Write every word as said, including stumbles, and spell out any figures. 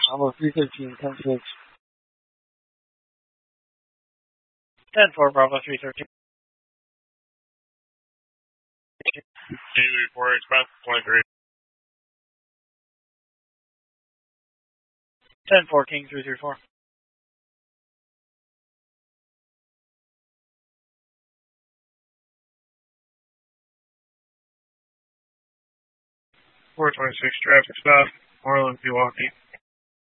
Bravo three thirteen, ten six. ten four, Bravo three thirteen. Daily report, expense twenty-three. ten four, King three three four. four twenty-six, traffic stop, Orland, Pewaukee.